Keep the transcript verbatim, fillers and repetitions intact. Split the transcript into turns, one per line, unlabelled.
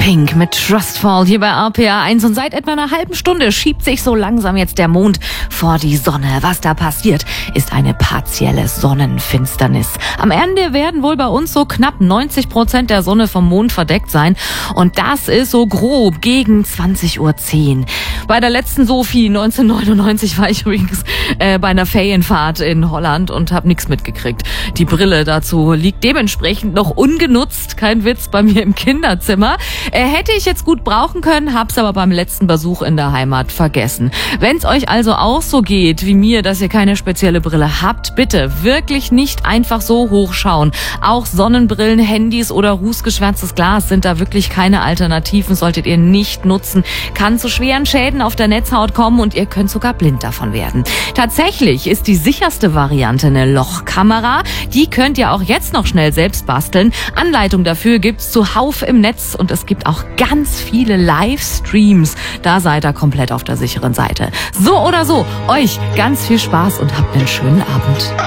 Pink mit Trustfall hier bei R P R eins und seit etwa einer halben Stunde schiebt sich so langsam jetzt der Mond vor die Sonne. Was da passiert, ist eine partielle Sonnenfinsternis. Am Ende werden wohl bei uns so knapp neunzig Prozent der Sonne vom Mond verdeckt sein und das ist so grob gegen zwanzig Uhr zehn. Bei der letzten Sophie neunzehnhundertneunundneunzig war ich übrigens äh, bei einer Ferienfahrt in Holland und habe nichts mitgekriegt. Die Brille dazu liegt dementsprechend noch ungenutzt, kein Witz, bei mir im Kinderzimmer. Äh, hätte ich jetzt gut brauchen können, hab's aber beim letzten Besuch in der Heimat vergessen. Wenn's euch also auch so geht wie mir, dass ihr keine spezielle Brille habt, bitte wirklich nicht einfach so hochschauen. Auch Sonnenbrillen, Handys oder rußgeschwärztes Glas sind da wirklich keine Alternativen, solltet ihr nicht nutzen. Kann zu schweren Schäden auf der Netzhaut kommen und ihr könnt sogar blind davon werden. Tatsächlich ist die sicherste Variante eine Lochkamera. Die könnt ihr auch jetzt noch schnell selbst basteln. Anleitung dafür gibt's zuhauf im Netz und es gibt auch ganz viele Livestreams. Da seid ihr komplett auf der sicheren Seite. So oder so, euch ganz viel Spaß und habt einen schönen Abend.